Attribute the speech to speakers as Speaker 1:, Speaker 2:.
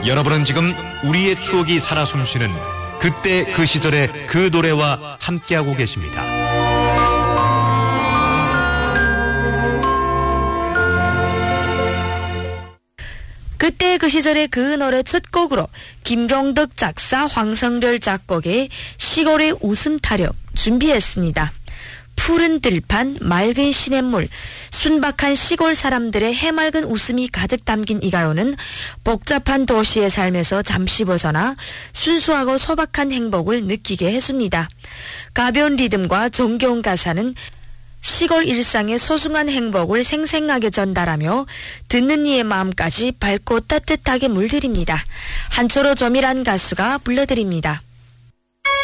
Speaker 1: 여러분은 지금 우리의 추억이 살아 숨쉬는 그때 그 시절의 그 노래와 함께하고 계십니다.
Speaker 2: 그때 그 시절의 그 노래 첫 곡으로 김종덕 작사 황성렬 작곡의 시골의 웃음 타령 준비했습니다. 푸른 들판, 맑은 시냇물, 순박한 시골 사람들의 해맑은 웃음이 가득 담긴 이 가요는 복잡한 도시의 삶에서 잠시 벗어나 순수하고 소박한 행복을 느끼게 해줍니다. 가벼운 리듬과 정겨운 가사는 시골 일상의 소중한 행복을 생생하게 전달하며 듣는 이의 마음까지 밝고 따뜻하게 물들입니다. 한초로 조밀한 가수가 불러드립니다.